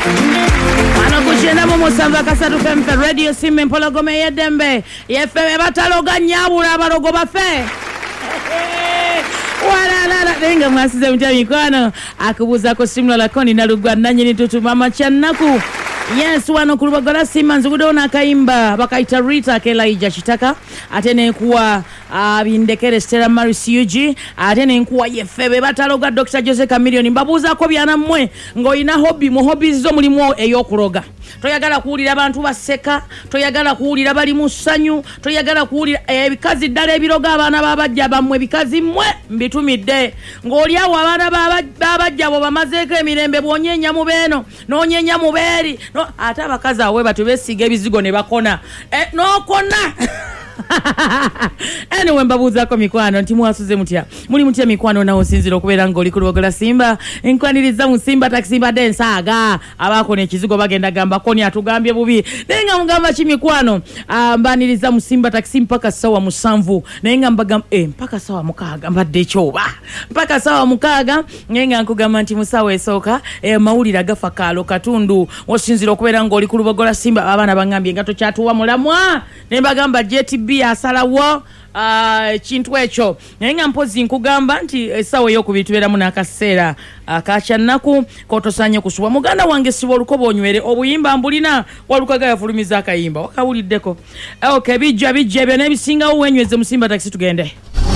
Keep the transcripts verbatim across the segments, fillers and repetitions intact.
Ano kuchenda mu musamba kasatu fempe radio simme mpologome yedembe yefebe bataloga nyabula abalogo bafe wala la denga mwasize mtia mikwano akubuza ko simula lakoni nalugwa nanyini tutumama chanaku. Yes, wano kulubagala sima nzugudo na kaimba bakaita Rita kela ija chitaka atene kuwa uh, bindekere Stella Maris Yuji atene kuwa yefebe bataloga Doctor Jose Chameleone mbabuza ko byana mmwe ngo ina hobby mu hobbies zo mulimo eyokuroga toyagala kuwulira abantu baseka toyagala kuwulira bali mu ssanyu toyagala kuwulira ebikazi ddala ebiroga abaana babajja bamwe bikazi mmwe mbitumidde ng'oli awo abaana babajja bo bamazeeko emirembe bwonyenya mu beeno n'onyenya mu beeri no ate abakazi awe batu besiga ebizigo ne bakona e, n'okona anyway mbabuuzako mikwano nti mwasuze mutya muli mutya mikwano nawo sinzira okubeera ng'oli ku lubogola Simba enkwaniriza mu Simba takisimba de nsaaga abaako n'ekizigo bagenda gamba koni atugambye bubi naye nga mugamba ki mikwano uh, mbaniriza mu Simba takisi mpaka sawa musanvu naye nga mbagamba eh, mpaka sawa mukaaga mbadde ekyoba mpaka sawa mukaaga naye nga nkugamba nti musawa esooka eh, mawulire agafa kaalo katundu wasinzira okubeera ng'oli ku lubogola Simba abaana bangambye nga tokyatuwa mulamwa ne mbagamba J T B asalawo uh, kintu ekyo naye nga mpozi nkugamba nti esawa ey'okubiri tubeeramu n'akaseera akakyannaku kotosanye kusubwa muganda wange siba olukoba onywere obuyimba mbulina walukaga yafulumiza akayimba wakawuliddeko okay bijja bijja ebyo n'ebisingawo wenyweze mu Simba takisi tugende.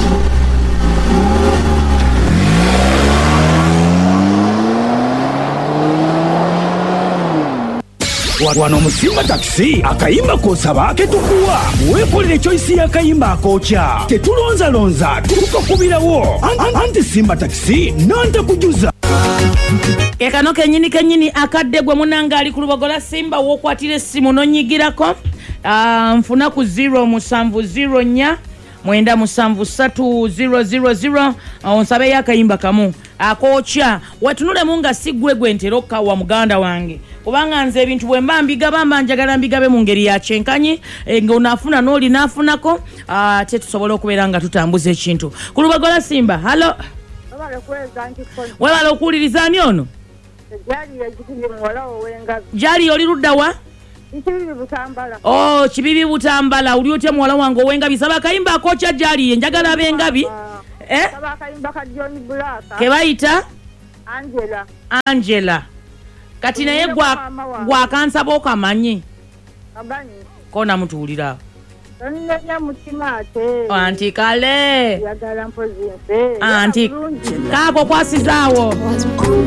Wano mu Simba Taxi akayimba kosaba ketukuwa weekolere choice y'akayimba akokya tetulonza lonza tukakubirawo anti Simba Taxi nanta kujuza ekano kenyini kenyini akadde gwe munanga ali ku lubogola Simba wokwatira essimu nonyigirako uh, nfuna ku zero musanvu zero nya mwenda musanvu satu zero zero zero onsabe yakayimba kamu akokya watunule munga sigwegwe ntero kawa muganda wange kubanga nze ebintu bwe mbambiga bamba njagala mbigabe mu ngeri ya chenkanyi e, nga unafuna noli nafunako ate tusobola okubeera nga tutambuza ekintu ku lubogola Simba hallo wala okuwuliriza ani ono jali oli ludda wa Kibibi Butambala. Oh, Kibibi Butambala. Uli otya muwala wange owengabi saba kayimba akocha jali njagala abengabi. Eh? Saba kayimba ka John Bulaka. Kebaita? Angela. Angela. Kati naye gwa gwa kansaba okamanyi. Abani. Kona mutuulira. Nnenya mutima ate. Anti kale. Yagala mpozi nse. Anti. Kako kwasizaawo.